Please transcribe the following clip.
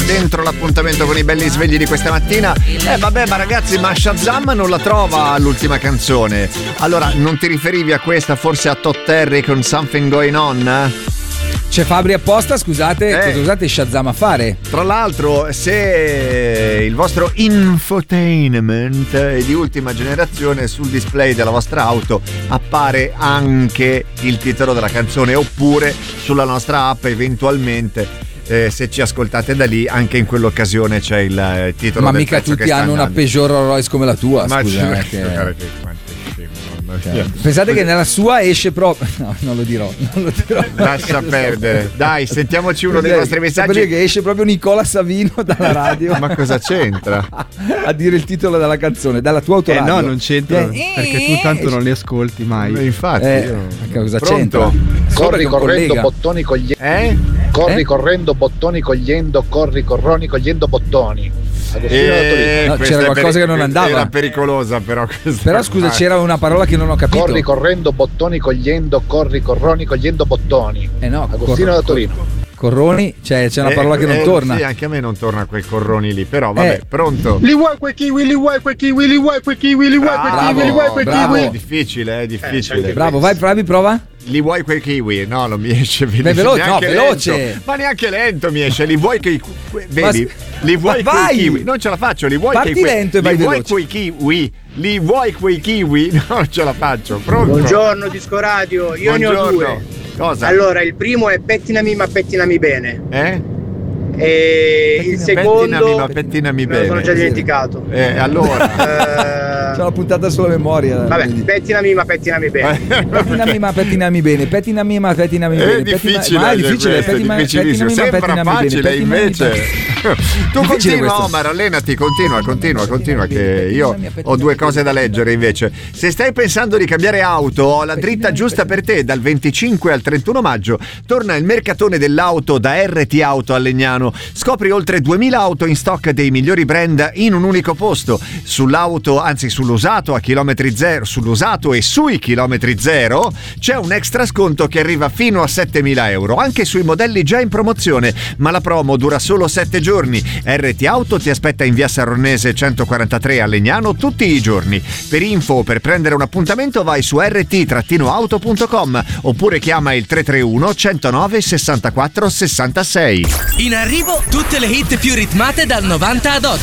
dentro l'appuntamento con i belli svegli di questa mattina. Vabbè, ma ragazzi, ma Shazam non la trova l'ultima canzone. Allora, non ti riferivi a questa, forse a Todd Terry con Something Going On? C'è Fabri apposta, scusate, cosa usate Shazam a fare? Tra l'altro, se il vostro infotainment è di ultima generazione, sul display della vostra auto appare anche il titolo della canzone, oppure sulla nostra app eventualmente. Se ci ascoltate da lì, anche in quell'occasione c'è il titolo. Ma del mica pezzo tutti hanno una Peugeot Rolls Royce come la tua, ma scusa. Pensate che nella sua esce proprio. No, non lo dirò. Lascia perdere. Dai, sentiamoci uno dei vostri messaggi. Perché che esce proprio Nicola Savino dalla radio. Ma cosa c'entra? A dire il titolo della canzone, dalla tua autoradio. No, non c'entra, perché tu tanto non li ascolti mai. Infatti, cosa pronto? c'entra? Corri correndo bottoni cogliendo. Corri correndo bottoni cogliendo. Corri corroni cogliendo bottoni. No, c'era qualcosa che non andava. Era pericolosa, però. Però scusa, c'era una parola che non ho capito. Corri correndo bottoni cogliendo. Corri corroni cogliendo bottoni. No, Agostino da Torino. Corroni, c'è una parola che non torna. Sì, anche a me non torna quei corroni lì, però vabbè, pronto. Li vuoi quei kiwi, li vuoi quei kiwi, li vuoi quei kiwi, li vuoi quei kiwi, li vuoi quei kiwi. È difficile, è difficile. Bravo, vai Fabri, prova. Li vuoi quei kiwi? No, non mi esce. Veloce. Ma neanche lento mi esce. Li vuoi quei vedi? Li vuoi quei kiwi? Non ce la faccio, li vuoi Parti lento e vai veloce. Li vuoi quei kiwi? Li vuoi quei kiwi? Non ce la faccio. Pronto? Buongiorno Disco Radio, io ne ho due. Cosa? Allora, il primo è pettinami ma pettinami bene. E il secondo pettinami me lo sono già dimenticato. Allora c'è una puntata sulla memoria. Vabbè, pettinami ma pettinami bene. Pettinami ma pettinami bene. Pettinami ma pettinami bene. È difficile, ma è difficile. Difficilissimo. Sembra facile, invece. Tu continua, Omar, allenati, continua, che io ho due cose da leggere invece. Se stai pensando di cambiare auto, ho la dritta giusta per te. Dal 25 al 31 maggio torna il mercatone dell'auto da RT Auto a Legnano. Scopri oltre 2000 auto in stock dei migliori brand in un unico posto. Sull'usato a chilometri zero, sull'usato e sui chilometri zero c'è un extra sconto che arriva fino a 7.000 euro, anche sui modelli già in promozione, ma la promo dura solo 7 giorni. RT Auto ti aspetta in via Saronnese 143 a Legnano tutti i giorni. Per info o per prendere un appuntamento vai su rt-auto.com oppure chiama il 331 109 64 66. In arrivo tutte le hit più ritmate dal 90 ad oggi.